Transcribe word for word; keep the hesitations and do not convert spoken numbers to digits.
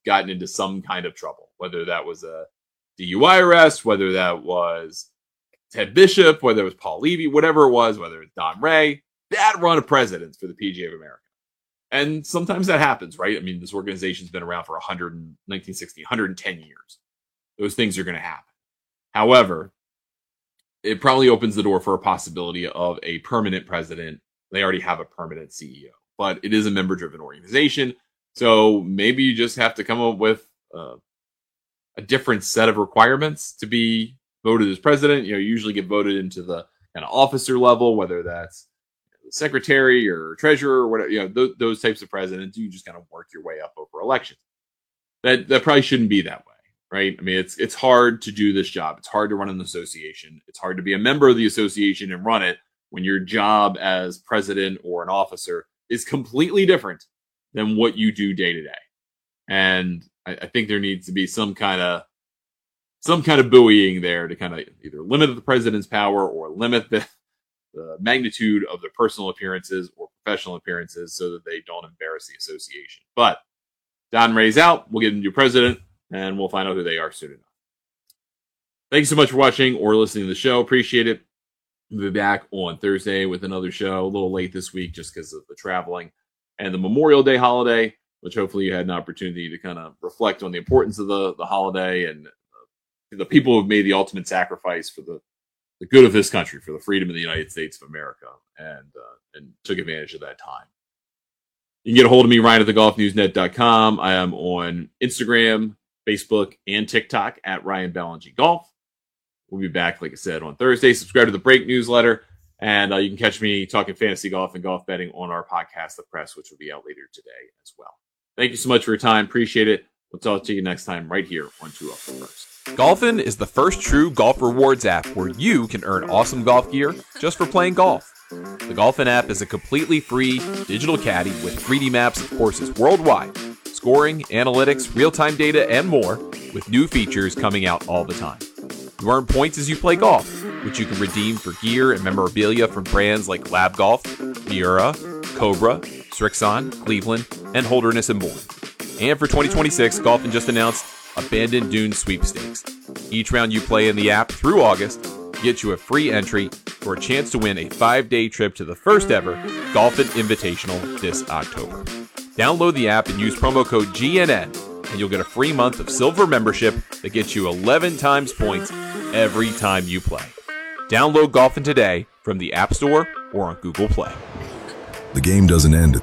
gotten into some kind of trouble, whether that was a D U I arrest, whether that was Ted Bishop, whether it was Paul Levy, whatever it was, whether it's Don Ray, bad run of presidents for the P G A of America. And sometimes that happens, right? I mean, this organization's been around for one hundred, nineteen sixty, one hundred ten years. Those things are going to happen. However, it probably opens the door for a possibility of a permanent president. They already have a permanent C E O, but it is a member-driven organization. So maybe you just have to come up with uh, a different set of requirements to be voted as president. You know, you usually get voted into the kind of officer level, whether that's secretary or treasurer or whatever, you know, th- those types of presidents. You just kind of work your way up over elections. That that probably shouldn't be that way, right? I mean, it's it's hard to do this job. It's hard to run an association. It's hard to be a member of the association and run it when your job as president or an officer is completely different than what you do day to day. And I, I think there needs to be some kind of some kind of buoying there to kind of either limit the president's power or limit the the magnitude of their personal appearances or professional appearances so that they don't embarrass the association. But Don Ray's out. We'll get a new president, and we'll find out who they are soon enough. Thanks so much for watching or listening to the show. Appreciate it. We'll be back on Thursday with another show. A little late this week just because of the traveling and the Memorial Day holiday, which hopefully you had an opportunity to kind of reflect on the importance of the, the holiday and the people who have made the ultimate sacrifice for the the good of this country, for the freedom of the United States of America, and uh, and took advantage of that time. You can get a hold of me, Ryan at the golf news net dot com. I am on Instagram, Facebook, and TikTok at Ryan Ballengee Golf. We'll be back, like I said, on Thursday. Subscribe to the Break newsletter, and uh, you can catch me talking fantasy golf and golf betting on our podcast, The Press, which will be out later today as well. Thank you so much for your time. Appreciate it. We'll talk to you next time right here on Two Up First. Golfin is the first true golf rewards app where you can earn awesome golf gear just for playing golf. The Golfin app is a completely free digital caddy with three D maps of courses worldwide, scoring, analytics, real-time data, and more, with new features coming out all the time. You earn points as you play golf, which you can redeem for gear and memorabilia from brands like Lab Golf, Miura, Cobra, Srixon, Cleveland, and Holderness and Bourne. And for twenty twenty-six, Golfin just announced Abandoned Dunes Sweepstakes. Each round you play in the app through August gets you a free entry for a chance to win a five-day trip to the first ever Golfin Invitational this October. Download the app and use promo code G N N, and you'll get a free month of silver membership that gets you eleven times points every time you play. Download Golfin today from the App Store or on Google Play. The game doesn't end at